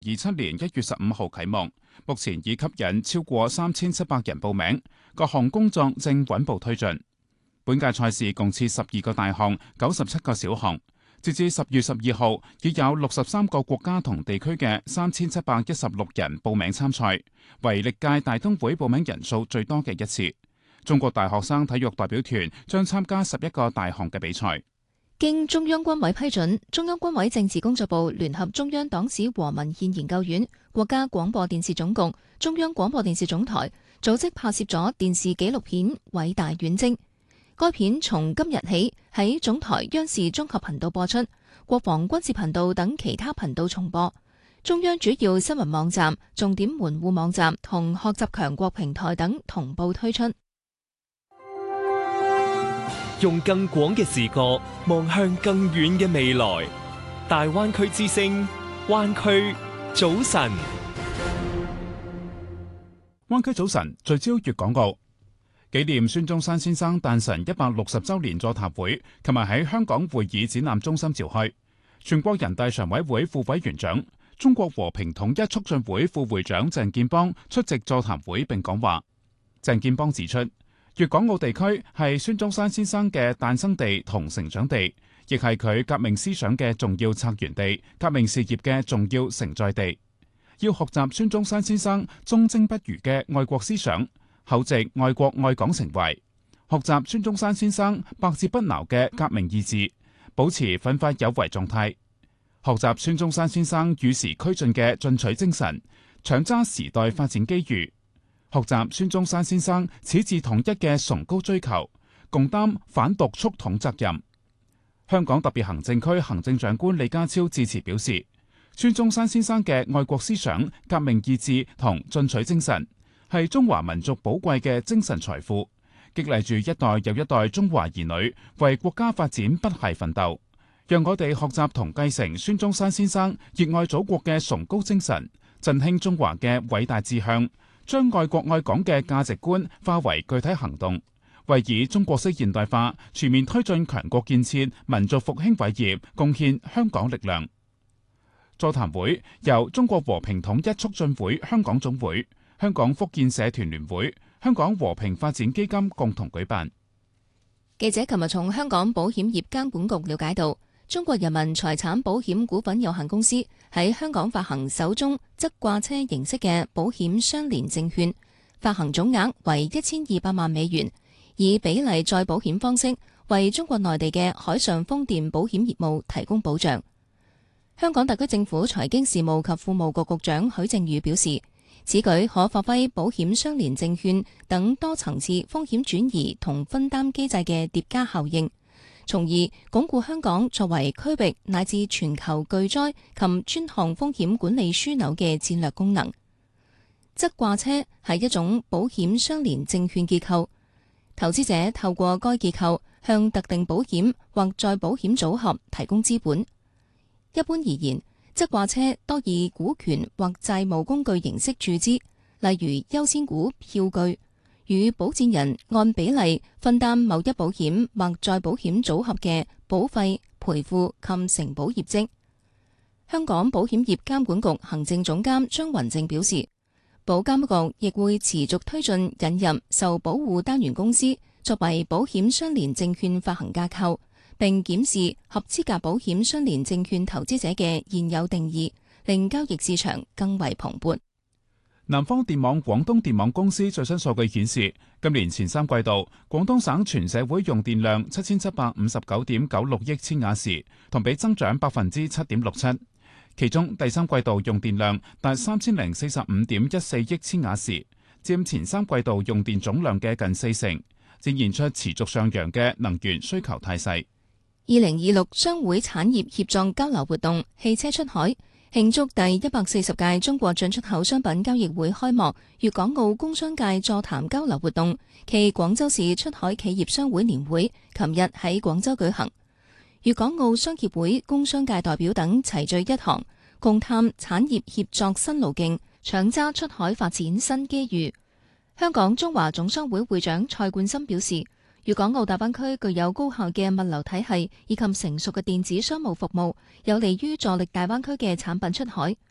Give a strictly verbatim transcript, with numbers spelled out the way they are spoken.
二七年一月十五號啟幕，目前已吸引超過三千七百人報名，各項工作正穩步推進。本屆賽事共設十二個大項、九十七個小項，截至十月十二號，已有六十三個國家同地區嘅三千七百一十六人報名參賽，為歷屆大東會報名人數最多嘅一次。中國大學生體育代表團將參加十一個大項嘅比賽。 經中央軍委批准，中央軍委政治工作部聯合中央黨史和文獻研究院、國家廣播電視總局、中央廣播電視總台組織拍攝咗電視紀錄片《偉大遠征》。該片從今日起喺總台央視綜合頻道播出，國防軍事頻道等其他頻道重播。中央主要新聞網站、重點門戶網站同學習強國平台等同步推出。 用更廣嘅視角望向更遠嘅未來。大灣區之聲，灣區早晨。 灣區早晨聚焦粵港澳，紀念孫中山先生誕辰一百六十周年座談會，琴日喺香港會議展覽中心召開。全國人大常委會副委員長、中國和平統一促進會副會長鄭建邦出席座談會並講話。鄭建邦指出，粵港澳地區係孫中山先生嘅誕生地同成長地，亦係佢革命思想嘅重要策源地、革命事業嘅重要承載地。要學習孫中山先生忠貞不渝嘅愛國思想、厚植愛國愛港情懷，學習孫中山先生百折不撓嘅革命意志，保持奮發有為狀態，學習孫中山先生與時俱進嘅進取精神，搶揸時代發展機遇。學習孫中山先生矢志統一嘅崇高追求，共擔反獨促統責任。香港特別行政區行政長官李家超致辭表示，孫中山先生嘅愛國思想、革命意志同進取精神，係中華民族寶貴嘅精神財富，激勵住一代又一代中華兒女為國家發展不懈奮鬥。讓我哋學習同繼承孫中山先生熱愛祖國嘅崇高精神，振興中華嘅偉大志向，將愛國愛港嘅價值觀化為具體行動，為以中國式現代化全面推進強國建設、民族復興偉業貢獻香港力量。座談會由中國和平統一促進會香港總會、香港福建社團聯會、香港和平發展基金共同舉辦。 記者琴日從香港保險業監管局了解到，中國人民財產保險股份有限公司喺香港發行首宗側掛車形式嘅保險相連證券，發行總額為一千二百萬美元，以比例再保險方式為中國內地嘅海上風電保險業務提供保障。香港特區政府財經事務及庫務局局長許正宇表示，此舉可發揮保險相連證券等多層次風險轉移同分擔機制嘅疊加效應，從而鞏固香港作為區域乃至全球巨災及專項風險管理樞紐嘅戰略功能。側掛車係一種保險相連證券結構，投資者透過該結構向特定保險或再保險組合提供資本。一般而言，側掛車多以股權或債務工具形式注資，例如優先股、票據，與保薦人按比例分擔某一保險或再保險組合嘅保費、賠付及承保業績。香港保險業監管局行政總監張雲正表示，保監局亦會持續推進引入受保護單元公司作為保險相連證券發行架構，並檢視合資格保險相連證券投資者嘅現有定義，令交易市場更為蓬勃。 南方電網廣東電網公司最新數據顯示，今年前三季度，廣東省全社會用電量七千七百五十九點九六億千瓦時，同比增長百分之七點六七。其中第三季度用電量達三千零四十五點一四億千瓦時，佔前三季度用電總量嘅近四成，展現出持續上揚嘅能源需求態勢。 二零二六商會產業協作交流活動汽車出海，慶祝第一百四十屆中國進出口商品交易會開幕，粵港澳工商界座談交流活動暨廣州市出海企業商會年會琴日喺廣州舉行，粵港澳商協會工商界代表等齊聚一堂，共探產業協作新路徑，搶揸出海發展新機遇。香港中華總商會會長蔡冠森表示，粵港澳大灣區具有高效嘅物流體系以及成熟嘅電子商務服務，有利於助力大灣區嘅產品出海。